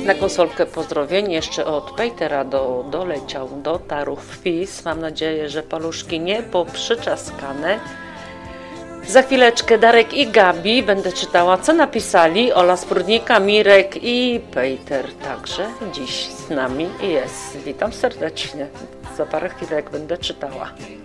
Na konsolkę pozdrowień jeszcze od Pejtera dotarł wpis. Mam nadzieję, że paluszki nie poprzyczaskane. Za chwileczkę Darek i Gabi będę czytała, co napisali. Ola Sprudnika, Mirek i Pejter także dziś z nami jest. Witam serdecznie. Za parę chwilek będę czytała.